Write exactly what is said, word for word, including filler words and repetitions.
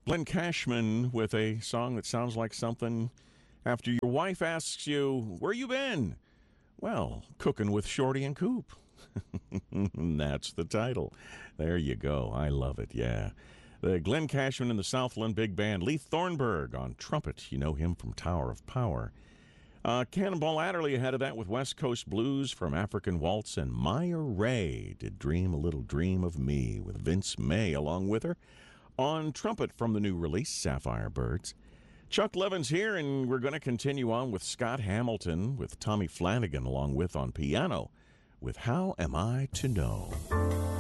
Glenn Cashman with a song that sounds like something after your wife asks you, where you been? Well, cooking with Shorty and Coop. That's the title. There you go. I love it, yeah. The Glenn Cashman and the Southland Big Band. Lee Thornburg on trumpet. You know him from Tower of Power. Uh, Cannonball Adderley ahead of that with West Coast Blues from African Waltz, and Maya Ray did Dream a Little Dream of Me with Vince May along with her on trumpet from the new release, Sapphire Birds. Chuck Levin's here, and we're going to continue on with Scott Hamilton with Tommy Flanagan along with on piano with How Am I to Know?